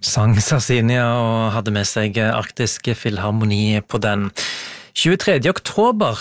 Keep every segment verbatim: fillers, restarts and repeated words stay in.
Sang Sarsinia og hadde med seg Arktisk Filharmoni på den. tjuetredje oktober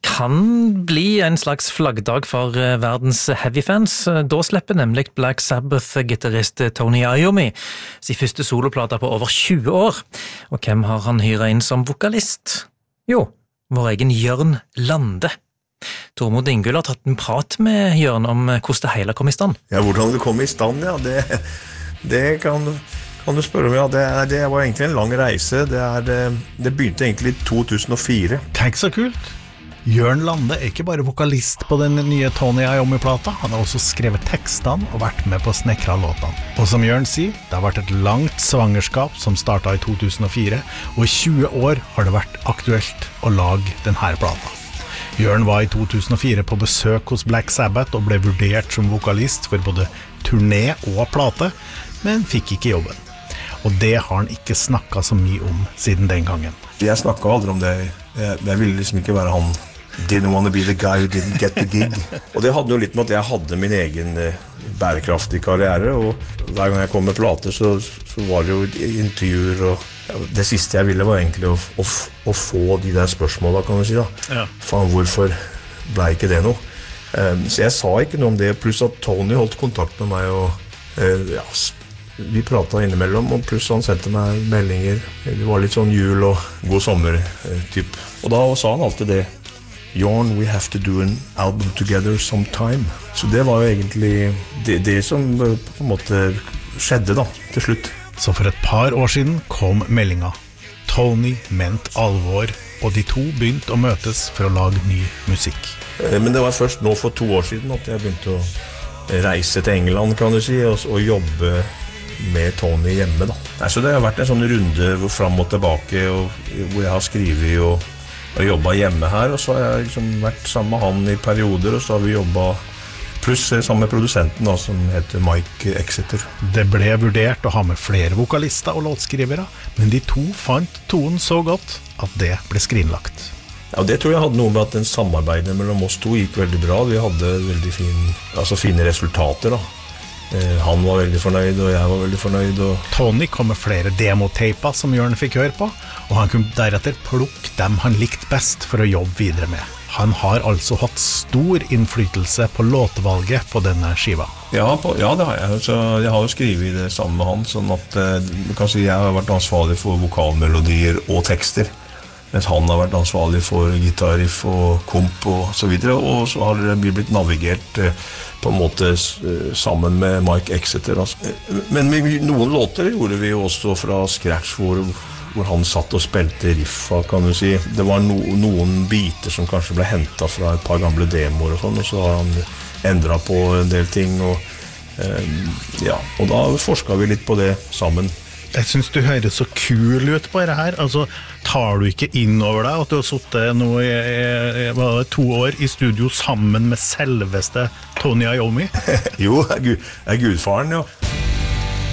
kan bli en slags flaggdag for verdens heavy-fans. Da slipper nemlig Black Sabbath-gitarrist Tony Iommi sin første soloplate på over tjue år. Og hvem har han hyret inn som vokalist? Jo, vår egen Jørn Lande. Tormod Ingull har tatt en prat med Jørn om hvordan det hele kom i stand. Ja, hvordan det kom i stand, ja, det, det kan... Kan du spørre om, ja, det, det var egentlig en lang reise. Det, er, det begynte egentlig i to tusen og fire. Tenk så kult! Jørn Lande er ikke bare vokalist på den nye Tony Iommi-plata, han har også skrevet tekstene og vært med på å snekre låtene. Og som Jørn sier, det har vært et langt svangerskap som startet i to tusen og fire, og i tjue år har det vært aktuelt å lage denne plata. Jørn var i to tusen og fire på besøk hos Black Sabbath og ble vurdert som vokalist for både turné og plate, men fikk ikke jobben. Og det har han ikke snakket så mye om siden den gangen. Jeg snakket aldri om det. Jeg, jeg ville liksom ikke være han. Didn't want to be the guy who didn't get the gig. Og det hadde jo litt med at jeg hadde min egen eh, bærekraftige karriere, og hver gang jeg kom med plater så, så var det jo intervjuer, og ja, det siste jeg ville var egentlig å, å, å få de der spørsmålene, kan du si da. Ja. Faen, hvorfor ble ikke det noe? Um, så jeg sa ikke noe om det, pluss at Tony holdt kontakt med meg, og uh, ja, vi pratet innimellom, og pluss han sendte meg meldinger. Det var litt sånn jul og god sommer typ. Og da sa han alltid det. Jorn, we have to do an album together sometime. Så det var jo egentlig det, det som på en måte skjedde da, til slutt. Så for et par år siden kom meldinga. Tony ment alvor, og de to begynte å møtes for å lage ny musikk. Men det var først nå for to år siden at jeg begynte å reise til England, kan du si, og, og jobbe med Tony hjemme da. Nei, så det har vært en sånn runde fram og tilbake, og, hvor jeg har skrivet og, og jobbet hjemme her, og så har jeg liksom vært sammen med han i perioder, og så har vi jobbet pluss sammen med produsenten da, som heter Mike Exeter. Det ble vurdert å ha med flere vokalister og låtskrivere, men de to fant tonen så godt at det ble skrinlagt. Ja, det tror jeg hadde noe med at den samarbeidet mellom oss to gikk veldig bra. Vi hadde veldig fin, altså fine resultater da. Han var veldig fornøyd, og jeg var veldig fornøyd. Og Tony kom med flere demoteiper som Jørn fikk høre på, og han kunne deretter plukke dem han likte best for å jobbe videre med. Han har altså hatt stor innflytelse på låtevalget på denne skiva. Ja, på, ja det har jeg. Så jeg har jo skrivet det sammen med han, sånn at du kan si jeg har vært ansvarlig for vokalmelodier og tekster, mens han har vært ansvarlig for gitarriff og komp og så videre, og så har vi blitt navigert på en måte sammen med Mike Exeter. Men noen låter gjorde vi jo også fra scratch, hvor, hvor han satt og spilte riffa, kan du si. Det var no, noen biter som kanskje ble hentet fra et par gamle demoer og sånn, og så har han endret på en del ting, og ja, og da forsket vi litt på det sammen. Jeg synes du høres så kul ut på det her. Altså, tar du ikke inn over deg at du har suttet nå i, i, i to år i studio sammen med selveste Tony Iommi? Jo, jeg er, gud, jeg er gudfaren, ja.